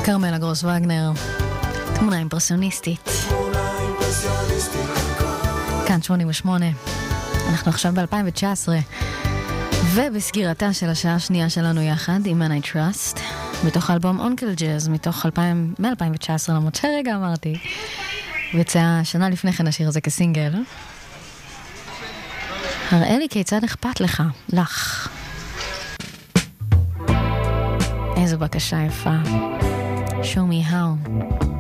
קרמלה גרוס וגנר, תמונה אימפרסיוניסטית. כאן 88. אנחנו עכשיו ב-2019, ובסגירתה של השעה השנייה שלנו יחד עם Man I Trust, מתוך האלבום אונקל ג'אז, מתוך מ-2019, למרות שרגע אמרתי, ויצא שנה לפני כן השיר הזה כסינגל. הראה לי כיצד אכפת לך. איזו בקשה יפה. Show me how.